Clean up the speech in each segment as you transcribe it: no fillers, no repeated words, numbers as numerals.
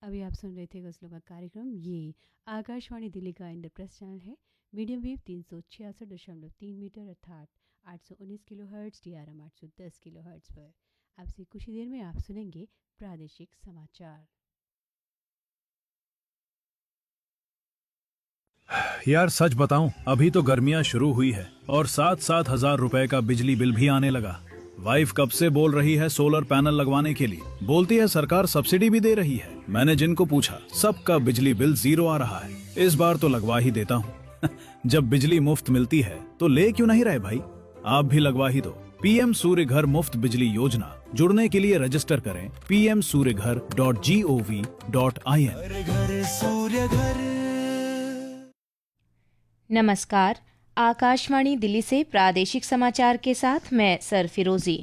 अभी आप सुन रहे थे गज़लों का कार्यक्रम। ये आकाशवाणी दिल्ली का इंद्रप्रस्थ चैनल है। मीडियम वेव 366.3 मीटर अर्थात 819 kilo hertz DRM 810 kilo hertz पर। आपसे कुछ ही देर में आप सुनेंगे प्रादेशिक समाचार। यार सच बताऊं, अभी तो गर्मियां शुरू हुई है और 7,000 रुपए का बिजली बिल भी आने लगा। वाइफ कब से बोल रही है सोलर पैनल लगवाने के लिए। बोलती है सरकार सब्सिडी भी दे रही है। मैंने जिनको पूछा सबका बिजली बिल 0 आ रहा है। इस बार तो लगवा ही देता हूँ। जब बिजली मुफ्त मिलती है तो ले क्यों नहीं रहे भाई। आप भी लगवा ही दो। पीएम सूर्य घर मुफ्त बिजली योजना। जुड़ने के लिए रजिस्टर करें pmsuryaghar.gov.in। नमस्कार, आकाशवाणी दिल्ली से प्रादेशिक समाचार के साथ मैं सरफिरोजी।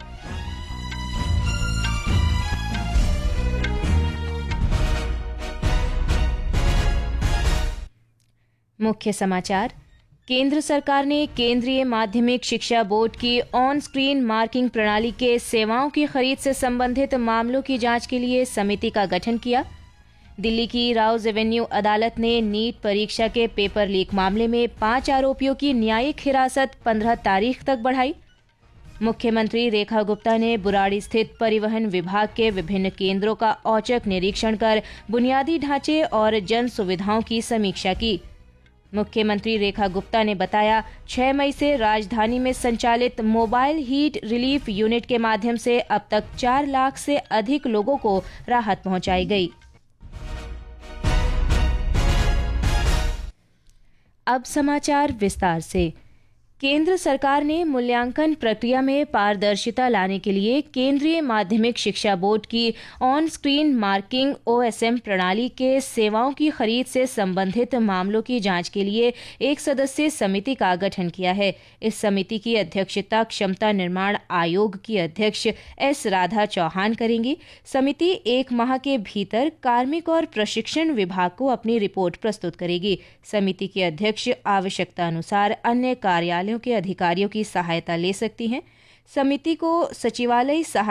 मुख्य समाचार। केंद्र सरकार ने केंद्रीय माध्यमिक शिक्षा बोर्ड की ऑन स्क्रीन मार्किंग प्रणाली के सेवाओं की खरीद से संबंधित मामलों की जांच के लिए समिति का गठन किया। दिल्ली की राउज एवेन्यू अदालत ने नीट परीक्षा के पेपर लीक मामले में 5 आरोपियों की न्यायिक हिरासत 15 तारीख तक बढ़ाई। मुख्यमंत्री रेखा गुप्ता ने बुराड़ी स्थित परिवहन विभाग के विभिन्न केंद्रों का औचक निरीक्षण कर बुनियादी ढांचे और जन सुविधाओं की समीक्षा की। मुख्यमंत्री रेखा गुप्ता ने बताया 6 मई से राजधानी में संचालित मोबाइल हीट रिलीफ यूनिट के माध्यम से अब तक 4 लाख से अधिक लोगों को राहत पहुंचाई गई। अब समाचार विस्तार से। केंद्र सरकार ने मूल्यांकन प्रक्रिया में पारदर्शिता लाने के लिए केंद्रीय माध्यमिक शिक्षा बोर्ड की ऑन स्क्रीन मार्किंग OSM प्रणाली के सेवाओं की खरीद से संबंधित मामलों की जांच के लिए एक सदस्यीय समिति का गठन किया है। इस समिति की अध्यक्षता क्षमता निर्माण आयोग की अध्यक्ष S राधा चौहान करेंगी। समिति 1 माह के भीतर कार्मिक और प्रशिक्षण विभाग को अपनी रिपोर्ट प्रस्तुत करेगी। समिति के अध्यक्ष आवश्यकता अनुसार अन्य कार्यालयों के अधिकारियों की सहायता ले सकती हैं। समिति को सचिवालय